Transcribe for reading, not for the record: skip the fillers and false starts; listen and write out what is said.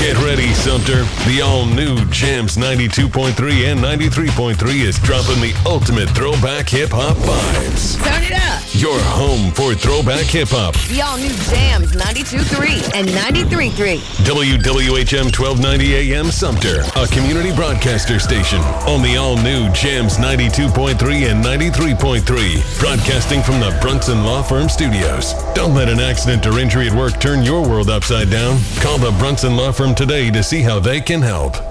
Get ready, Sumter. The all-new Jams 92.3 and 93.3 is dropping the ultimate throwback hip-hop vibes. Turn it up. Your home for throwback hip-hop. The all-new Jams 92.3 and 93.3. WWHM 1290 AM Sumter, a community broadcaster station on the all-new Jams 92.3 and 93.3, broadcasting from the Brunson Law Firm Studios. Don't let an accident or injury at work turn your world upside down. Call the Brunson Law Firm today to see how they can help.